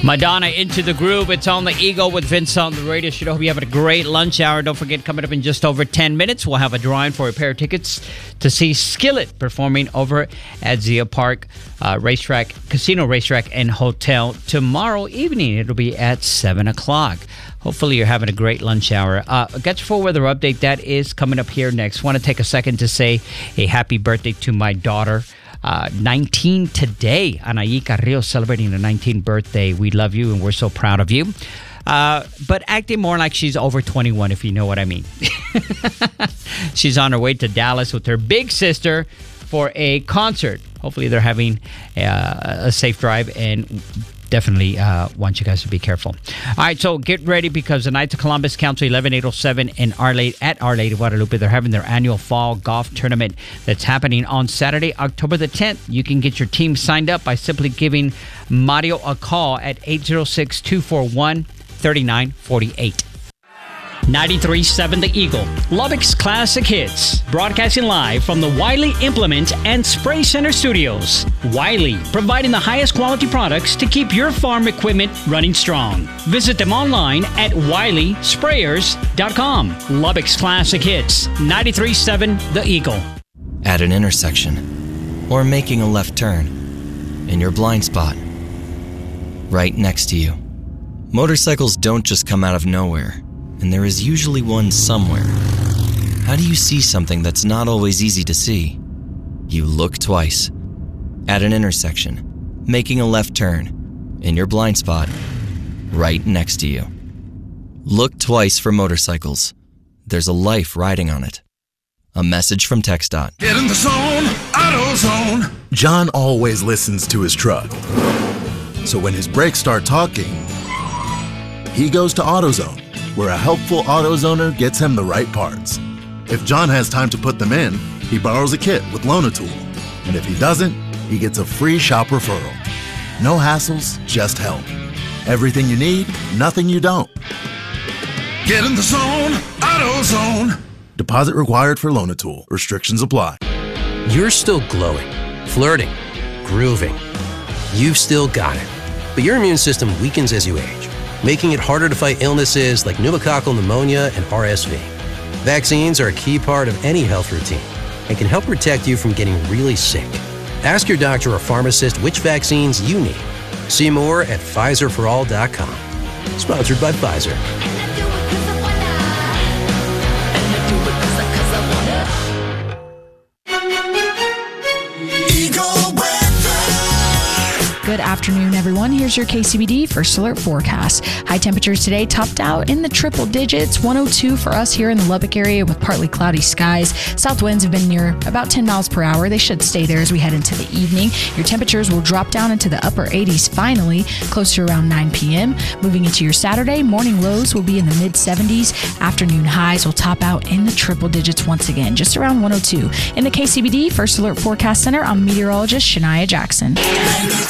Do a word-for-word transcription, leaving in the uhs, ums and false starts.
Madonna, Into the Groove. It's on the Eagle with Vince on the radio show. Hope you're having a great lunch hour. Don't forget, coming up in just over ten minutes, we'll have a drawing for a pair of tickets to see Skillet performing over at Zia Park uh, Racetrack, Casino Racetrack and Hotel tomorrow evening. It'll be at seven o'clock. Hopefully you're having a great lunch hour. Uh, got your full weather update. That is coming up here next. Want to take a second to say a happy birthday to my daughter. Uh, nineteen today. Anaí Carrillo celebrating her nineteenth birthday. We love you and we're so proud of you. Uh, but acting more like she's over twenty-one, if you know what I mean. She's on her way to Dallas with her big sister for a concert. Hopefully they're having uh, a safe drive, and definitely uh, want you guys to be careful. All right, so get ready, because the Knights of Columbus Council eleven eight oh seven in Our Lady, at Our Lady of Guadalupe, they're having their annual fall golf tournament that's happening on Saturday, October the tenth. You can get your team signed up by simply giving Mario a call at eight oh six, two four one, three nine four eight. ninety-three point seven The Eagle, Lubbock's classic hits. Broadcasting live from the Wiley Implement and Spray Center studios. Wiley, providing the highest quality products to keep your farm equipment running strong. Visit them online at wiley sprayers dot com. Lubbock's classic hits, ninety-three point seven The Eagle. At an intersection, or making a left turn, in your blind spot, right next to you. Motorcycles don't just come out of nowhere, and there is usually one somewhere. How do you see something that's not always easy to see? You look twice. At an intersection, making a left turn, in your blind spot, right next to you. Look twice for motorcycles. There's a life riding on it. A message from TxDOT. Get in the zone, AutoZone. John always listens to his truck. So when his brakes start talking, he goes to AutoZone, where a helpful AutoZoner gets him the right parts. If John has time to put them in, he borrows a kit with Loan-A-Tool. And if he doesn't, he gets a free shop referral. No hassles, just help. Everything you need, nothing you don't. Get in the zone, AutoZone. Deposit required for Loan-A-Tool. Restrictions apply. You're still glowing, flirting, grooving. You've still got it. But your immune system weakens as you age, making it harder to fight illnesses like pneumococcal pneumonia and R S V. Vaccines are a key part of any health routine and can help protect you from getting really sick. Ask your doctor or pharmacist which vaccines you need. See more at Pfizer for all dot com. Sponsored by Pfizer. Good afternoon, everyone. Here's your K C B D First Alert forecast. High temperatures today topped out in the triple digits. one oh two for us here in the Lubbock area with partly cloudy skies. South winds have been near about ten miles per hour. They should stay there as we head into the evening. Your temperatures will drop down into the upper eighties finally, close to around nine p.m. Moving into your Saturday, morning lows will be in the mid seventies. Afternoon highs will top out in the triple digits once again, just around one oh two. In the K C B D First Alert Forecast Center, I'm meteorologist Shania Jackson.